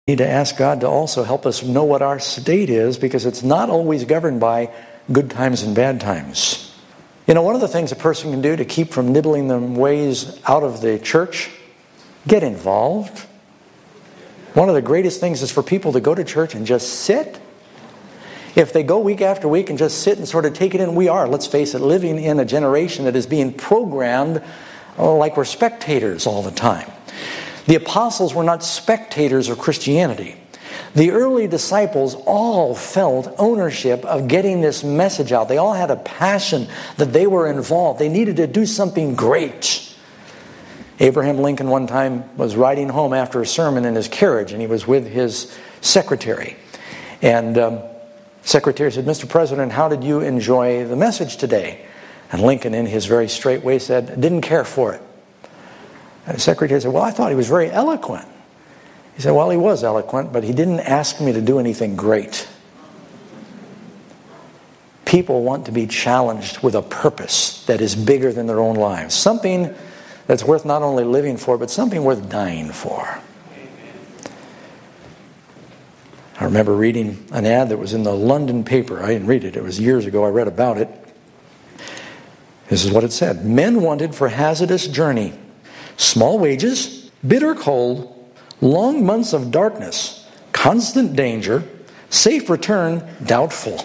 We need to ask God to also help us know what our state is, because it's not always governed by good times and bad times. You know, one of the things a person can do to keep from nibbling them ways out of the church, get involved. One of the greatest things is for people to go to church and just sit. If they go week after week and just sit and sort of take it in, we are, let's face it, living in a generation that is being programmed like we're spectators all the time. The apostles were not spectators of Christianity. The early disciples all felt ownership of getting this message out. They all had a passion that they were involved. They needed to do something great. Abraham Lincoln one time was riding home after a sermon in his carriage, and he was with his secretary. And secretary said, "Mr. President, how did you enjoy the message today?" And Lincoln, in his very straight way, said, "Didn't care for it." And the secretary said, "Well, I thought he was very eloquent." He said, "Well, he was eloquent, but he didn't ask me to do anything great." People want to be challenged with a purpose that is bigger than their own lives. Something that's worth not only living for, but something worth dying for. I remember reading an ad that was in the London paper. I didn't read it. It was years ago. I read about it. This is what it said. Men wanted for hazardous journey. Small wages, bitter cold, long months of darkness, constant danger, safe return doubtful.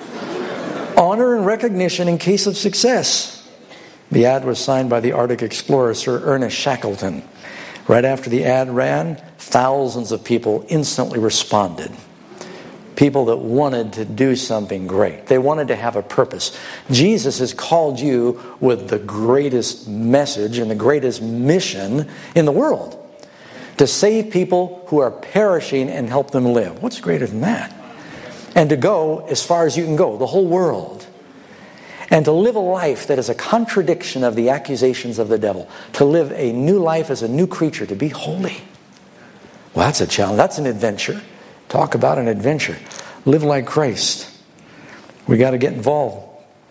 Honor and recognition in case of success. The ad was signed by the Arctic explorer Sir Ernest Shackleton. Right after the ad ran, thousands of people instantly responded. People that wanted to do something great. They wanted to have a purpose. Jesus has called you with the greatest message and the greatest mission in the world. To save people who are perishing and help them live. What's greater than that? And to go as far as you can go, the whole world. And to live a life that is a contradiction of the accusations of the devil. To live a new life as a new creature, to be holy. Well, that's a challenge. That's an adventure. Talk about an adventure. Live like Christ. We got to get involved.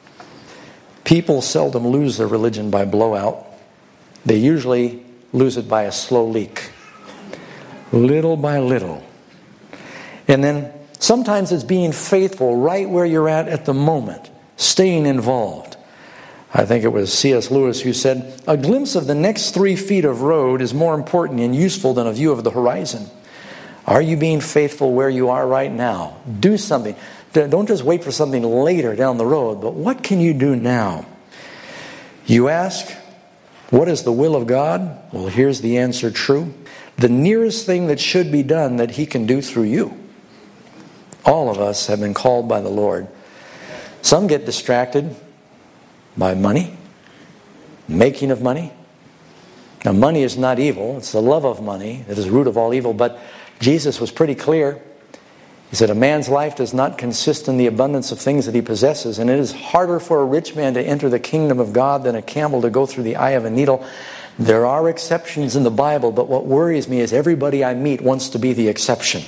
People seldom lose their religion by blowout. They usually lose it by a slow leak. Little by little. And then sometimes it's being faithful right where you're at the moment. Staying involved. I think it was C.S. Lewis who said, "A glimpse of the next 3 feet of road is more important and useful than a view of the horizon." Are you being faithful where you are right now? Do something. Don't just wait for something later down the road, but what can you do now? You ask, what is the will of God? Well, here's the answer, true. The nearest thing that should be done that He can do through you. All of us have been called by the Lord. Some get distracted by money, making of money. Now, money is not evil. It's the love of money that is the root of all evil. But Jesus was pretty clear. He said, a man's life does not consist in the abundance of things that he possesses. And it is harder for a rich man to enter the kingdom of God than a camel to go through the eye of a needle. There are exceptions in the Bible, but what worries me is everybody I meet wants to be the exception.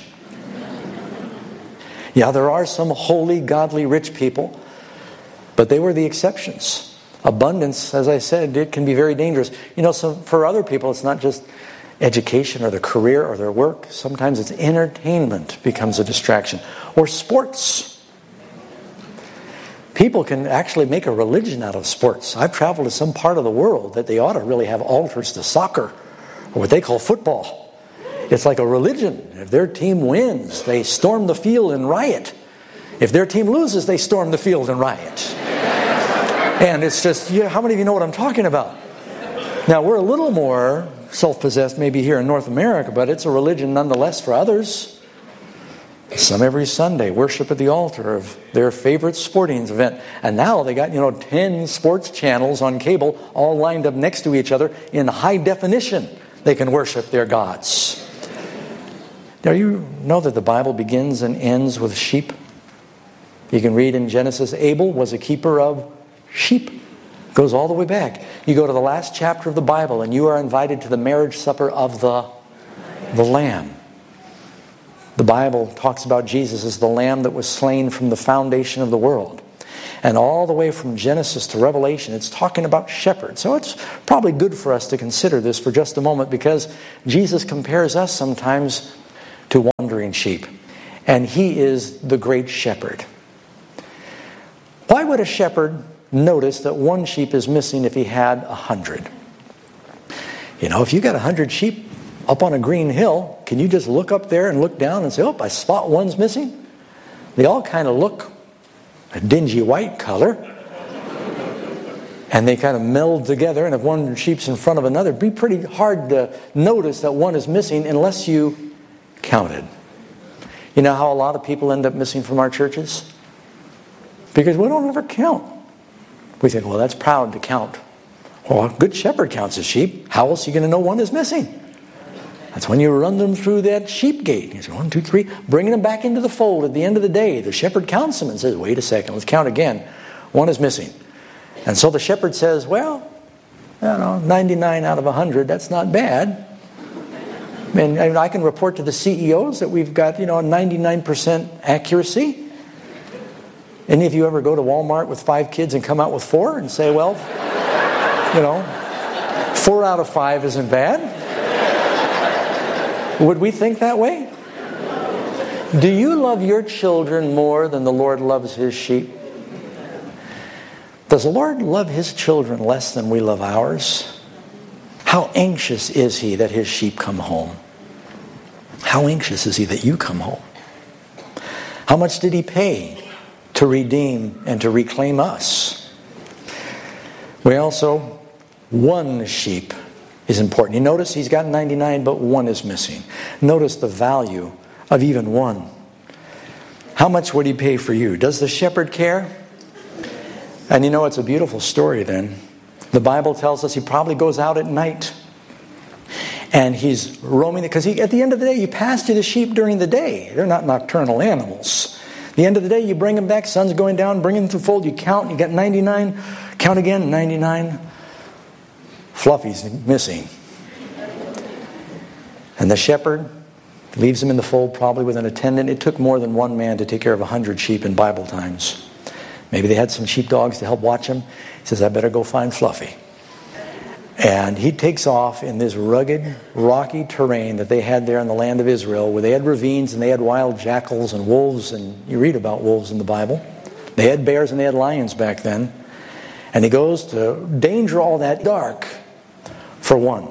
Yeah, there are some holy, godly, rich people, but they were the exceptions. Abundance, as I said, it can be very dangerous. You know, so for other people, it's not just education or their career or their work. Sometimes it's entertainment becomes a distraction. Or sports. People can actually make a religion out of sports. I've traveled to some part of the world that they ought to really have altars to soccer, or what they call football. It's like a religion. If their team wins, they storm the field and riot. If their team loses, they storm the field and riot. And it's just, how many of you know what I'm talking about? Now, we're a little more self-possessed maybe here in North America, but it's a religion nonetheless for others. Some every Sunday worship at the altar of their favorite sporting event. And now they got, 10 sports channels on cable all lined up next to each other in high definition. They can worship their gods. Now, you know that the Bible begins and ends with sheep. You can read in Genesis, Abel was a keeper of sheep. Goes all the way back. You go to the last chapter of the Bible and you are invited to the marriage supper of the Lamb. The Bible talks about Jesus as the Lamb that was slain from the foundation of the world. And all the way from Genesis to Revelation, it's talking about shepherds. So it's probably good for us to consider this for just a moment, because Jesus compares us sometimes to wandering sheep. And he is the great shepherd. Why would a shepherd notice that one sheep is missing if he had 100? You know, if you got 100 sheep up on a green hill, can you just look up there and look down and say, oh, I spot one's missing? They all kind of look a dingy white color. And they kind of meld together, and if one sheep's in front of another, it'd be pretty hard to notice that one is missing unless you counted. You know how a lot of people end up missing from our churches? Because we don't ever count. We think, well, that's proud to count. Well, a good shepherd counts his sheep. How else are you going to know one is missing? That's when you run them through that sheep gate. You say, 1, 2, 3, bringing them back into the fold at the end of the day. The shepherd counts them and says, wait a second, let's count again. One is missing. And so the shepherd says, well, 99 out of 100, that's not bad. And I can report to the CEOs that we've got, 99% accuracy. Any of you ever go to Walmart with 5 kids and come out with 4 and say, well, 4 out of 5 isn't bad? Would we think that way? Do you love your children more than the Lord loves his sheep? Does the Lord love his children less than we love ours? How anxious is he that his sheep come home? How anxious is he that you come home? How much did he pay to redeem and to reclaim us? We also, one sheep is important. You notice he's got 99, but one is missing. Notice the value of even one. How much would he pay for you? Does the shepherd care? And it's a beautiful story then. The Bible tells us he probably goes out at night. And he's roaming, because at the end of the day, you pasture the sheep during the day. They're not nocturnal animals. At the end of the day, you bring them back, sun's going down, bring them to the fold, you count, you got 99, count again, 99. Fluffy's missing. And the shepherd leaves him in the fold, probably with an attendant. It took more than one man to take care of 100 sheep in Bible times. Maybe they had some sheepdogs to help watch him. He says, I better go find Fluffy. And he takes off in this rugged, rocky terrain that they had there in the land of Israel, where they had ravines and they had wild jackals and wolves, and you read about wolves in the Bible. They had bears and they had lions back then. And he goes to danger all that dark for one.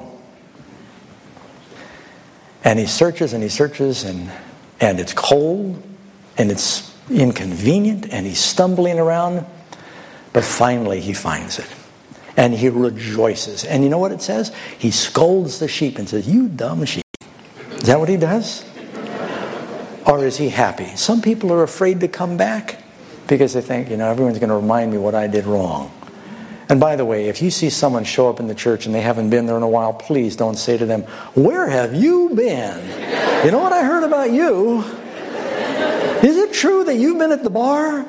And he searches and it's cold and it's inconvenient and he's stumbling around, but finally he finds it. And he rejoices. And you know what it says? He scolds the sheep and says, you dumb sheep. Is that what he does? Or is he happy? Some people are afraid to come back because they think, everyone's going to remind me what I did wrong. And by the way, if you see someone show up in the church and they haven't been there in a while, please don't say to them, where have you been? You know what I heard about you? Is it true that you've been at the bar?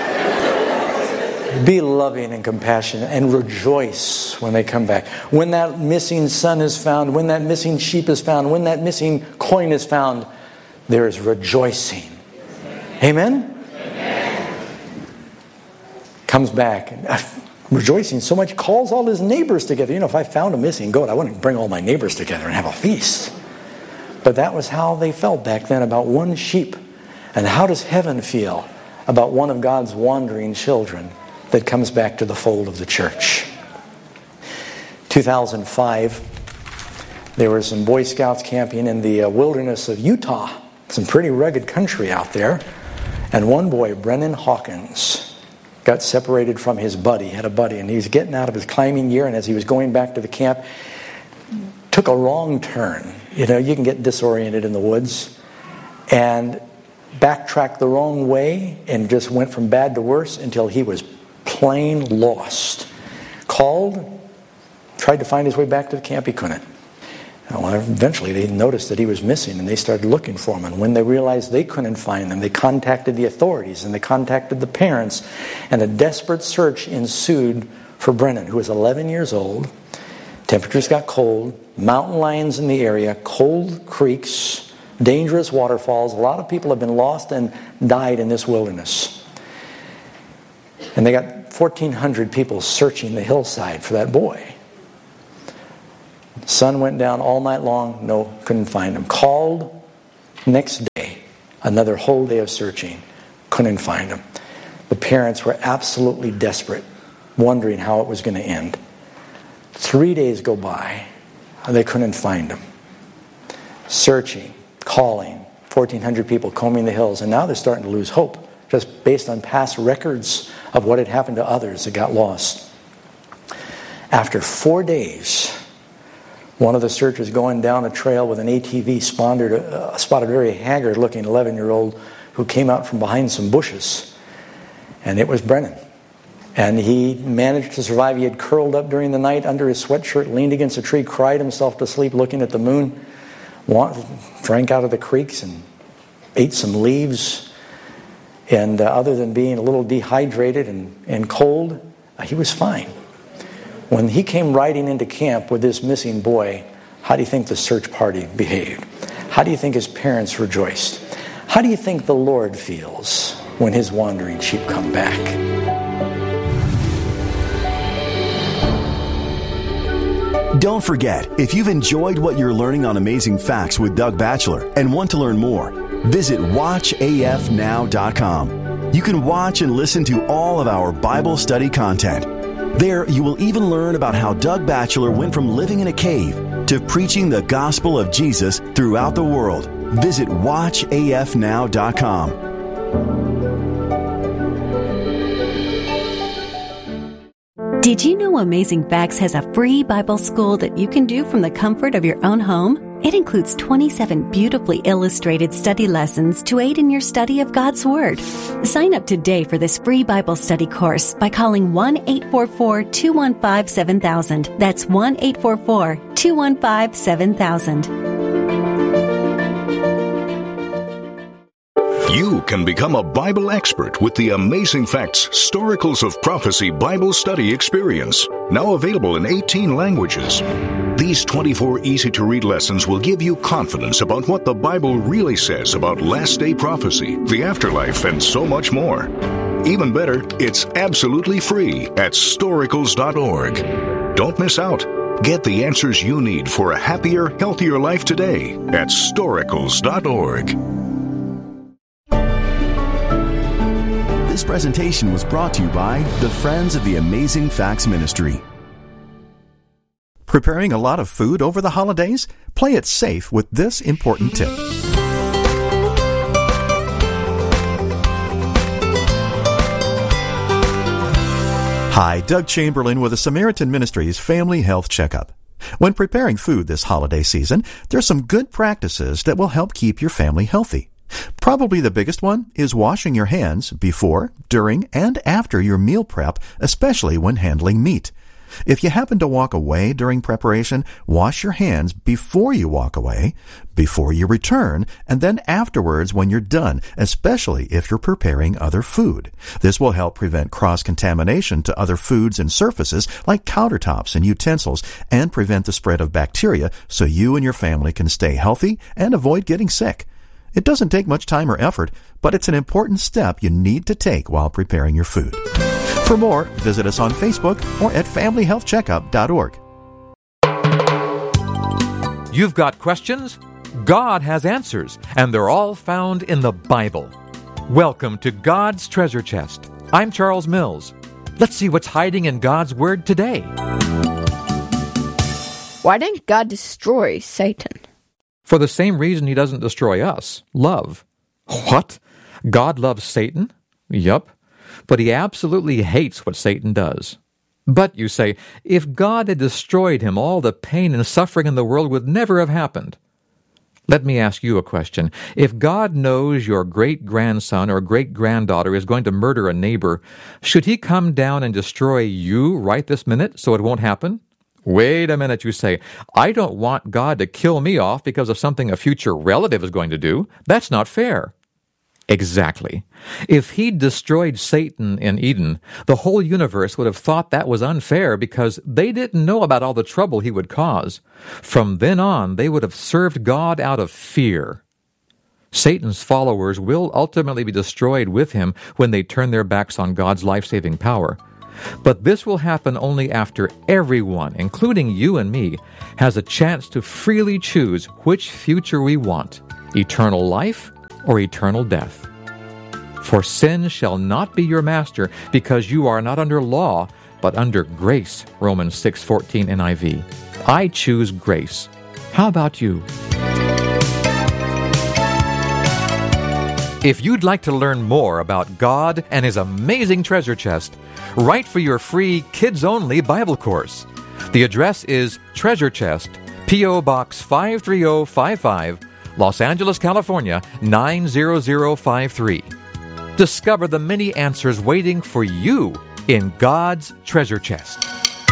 Be loving and compassionate and rejoice when they come back. When that missing son is found, when that missing sheep is found, when that missing coin is found, there is rejoicing. Amen? Amen. Comes back and rejoicing so much, calls all his neighbors together. If I found a missing goat, I wouldn't bring all my neighbors together and have a feast. But that was how they felt back then about one sheep. And how does heaven feel about one of God's wandering children that comes back to the fold of the church? 2005, there were some Boy Scouts camping in the wilderness of Utah. Some pretty rugged country out there. And one boy, Brennan Hawkins, got separated from his buddy. He had a buddy, and he was getting out of his climbing gear, and as he was going back to the camp, took a wrong turn. You can get disoriented in the woods. And backtracked the wrong way and just went from bad to worse until he was plain lost. Called, tried to find his way back to the camp, he couldn't. Well, eventually they noticed that he was missing and they started looking for him. And when they realized they couldn't find them, they contacted the authorities and they contacted the parents. And a desperate search ensued for Brennan, who was 11 years old. Temperatures got cold, mountain lions in the area, cold creeks, dangerous waterfalls. A lot of people have been lost and died in this wilderness. And they got 1,400 people searching the hillside for that boy. Sun went down all night long. No, couldn't find him. Called next day. Another whole day of searching. Couldn't find him. The parents were absolutely desperate, wondering how it was going to end. 3 days go by, and they couldn't find him. Searching, calling, 1,400 people combing the hills, and now they're starting to lose hope, just based on past records of what had happened to others that got lost. After 4 days, one of the searchers going down a trail with an ATV spotted a very haggard-looking 11-year-old who came out from behind some bushes. And it was Brennan. And he managed to survive. He had curled up during the night under his sweatshirt, leaned against a tree, cried himself to sleep looking at the moon, drank out of the creeks and ate some leaves. And other than being a little dehydrated and cold, he was fine. When he came riding into camp with this missing boy, how do you think the search party behaved? How do you think his parents rejoiced? How do you think the Lord feels when his wandering sheep come back? Don't forget, if you've enjoyed what you're learning on Amazing Facts with Doug Batchelor and want to learn more, visit watchafnow.com. You can watch and listen to all of our Bible study content. There, you will even learn about how Doug Batchelor went from living in a cave to preaching the gospel of Jesus throughout the world. Visit watchafnow.com. Did you know Amazing Facts has a free Bible school that you can do from the comfort of your own home? It includes 27 beautifully illustrated study lessons to aid in your study of God's Word. Sign up today for this free Bible study course by calling 1-844-215-7000. That's 1-844-215-7000. You can become a Bible expert with the Amazing Facts Storicals of Prophecy Bible Study Experience, now available in 18 languages. These 24 easy-to-read lessons will give you confidence about what the Bible really says about last-day prophecy, the afterlife, and so much more. Even better, it's absolutely free at storicals.org. Don't miss out. Get the answers you need for a happier, healthier life today at storicals.org. This presentation was brought to you by the Friends of the Amazing Facts Ministry. Preparing a lot of food over the holidays? Play it safe with this important tip. Hi, Doug Chamberlain with the Samaritan Ministries Family Health Checkup. When preparing food this holiday season, there's some good practices that will help keep your family healthy. Probably the biggest one is washing your hands before, during, and after your meal prep, especially when handling meat. If you happen to walk away during preparation, wash your hands before you walk away, before you return, and then afterwards when you're done, especially if you're preparing other food. This will help prevent cross-contamination to other foods and surfaces like countertops and utensils and prevent the spread of bacteria so you and your family can stay healthy and avoid getting sick. It doesn't take much time or effort, but it's an important step you need to take while preparing your food. For more, visit us on Facebook or at familyhealthcheckup.org. You've got questions? God has answers, and they're all found in the Bible. Welcome to God's Treasure Chest. I'm Charles Mills. Let's see what's hiding in God's Word today. Why didn't God destroy Satan? For the same reason he doesn't destroy us, love. What? God loves Satan? Yup. But he absolutely hates what Satan does. But, you say, if God had destroyed him, all the pain and suffering in the world would never have happened. Let me ask you a question. If God knows your great-grandson or great-granddaughter is going to murder a neighbor, should he come down and destroy you right this minute so it won't happen? Wait a minute, you say. I don't want God to kill me off because of something a future relative is going to do. That's not fair. Exactly. If he'd destroyed Satan in Eden, the whole universe would have thought that was unfair because they didn't know about all the trouble he would cause. From then on, they would have served God out of fear. Satan's followers will ultimately be destroyed with him when they turn their backs on God's life-saving power. But this will happen only after everyone, including you and me, has a chance to freely choose which future we want, eternal life or eternal death. For sin shall not be your master, because you are not under law, but under grace. Romans 6:14 NIV. I choose grace. How about you? If you'd like to learn more about God and His amazing treasure chest, write for your free kids-only Bible course. The address is Treasure Chest, P.O. Box 53055, Los Angeles, California, 90053. Discover the many answers waiting for you in God's treasure chest.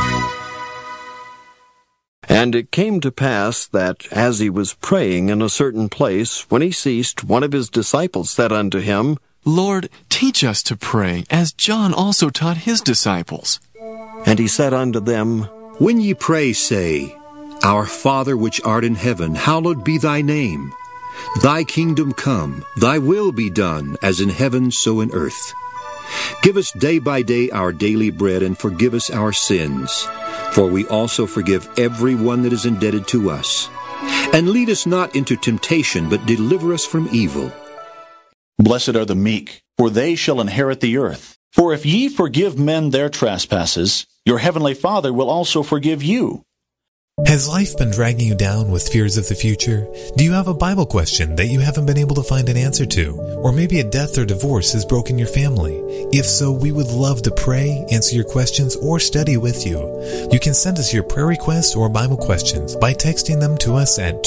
And it came to pass that, as he was praying in a certain place, when he ceased, one of his disciples said unto him, Lord, teach us to pray, as John also taught his disciples. And he said unto them, When ye pray, say, Our Father which art in heaven, hallowed be thy name. Thy kingdom come, thy will be done, as in heaven so in earth. Give us day by day our daily bread, and forgive us our sins, for we also forgive every one that is indebted to us. And lead us not into temptation, but deliver us from evil. Blessed are the meek, for they shall inherit the earth. For if ye forgive men their trespasses, your heavenly Father will also forgive you. Has life been dragging you down with fears of the future? Do you have a Bible question that you haven't been able to find an answer to? Or maybe a death or divorce has broken your family? If so, we would love to pray, answer your questions, or study with you. You can send us your prayer requests or Bible questions by texting them to us at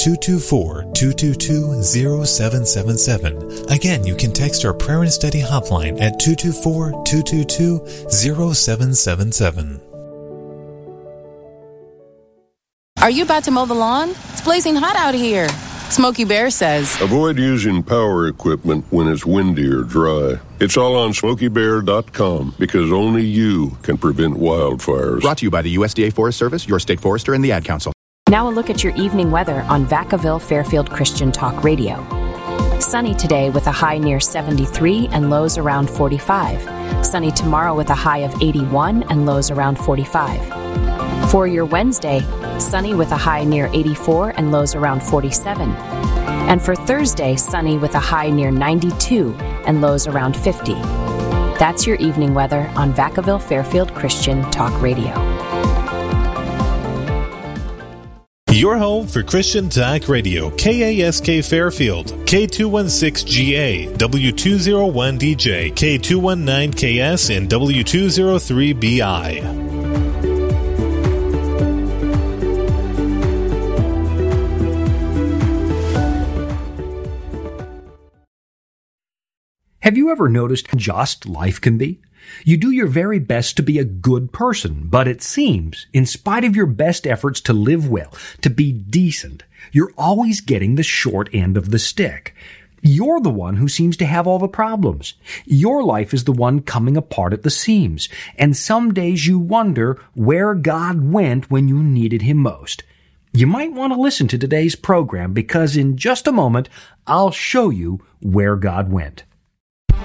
224-222-0777. Again, you can text our prayer and study hotline at 224-222-0777. Are you about to mow the lawn? It's blazing hot out here. Smokey Bear says, Avoid using power equipment when it's windy or dry. It's all on SmokeyBear.com because only you can prevent wildfires. Brought to you by the USDA Forest Service, your state forester, and the Ad Council. Now a look at your evening weather on Vacaville Fairfield Christian Talk Radio. Sunny today with a high near 73 and lows around 45. Sunny tomorrow with a high of 81 and lows around 45. For your Wednesday, sunny with a high near 84 and lows around 47. And for Thursday, sunny with a high near 92 and lows around 50. That's your evening weather on Vacaville Fairfield Christian Talk Radio. Your home for Christian Talk Radio, KASK Fairfield, K216GA, W201DJ, K219KS, and W203BI. Have you ever noticed how just life can be? You do your very best to be a good person, but it seems, in spite of your best efforts to live well, to be decent, you're always getting the short end of the stick. You're the one who seems to have all the problems. Your life is the one coming apart at the seams, and some days you wonder where God went when you needed Him most. You might want to listen to today's program because in just a moment, I'll show you where God went.